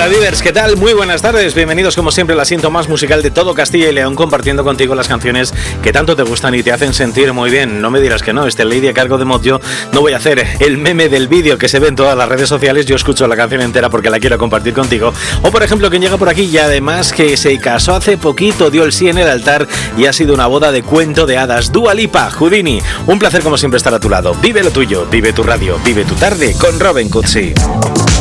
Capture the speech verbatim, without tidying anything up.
Hola Vivers, ¿qué tal? Muy buenas tardes, bienvenidos como siempre al asiento más musical de todo Castilla y León, compartiendo contigo las canciones que tanto te gustan y te hacen sentir muy bien. No me dirás que no, este Lady a cargo de Mojo. No voy a hacer el meme del vídeo que se ve en todas las redes sociales, yo escucho la canción entera porque la quiero compartir contigo. O por ejemplo, quien llega por aquí y además que se casó hace poquito, dio el sí en el altar y ha sido una boda de cuento de hadas. Dua Lipa, Houdini, un placer como siempre estar a tu lado. Vive lo tuyo, vive tu radio, vive tu tarde con Robin Cutsi.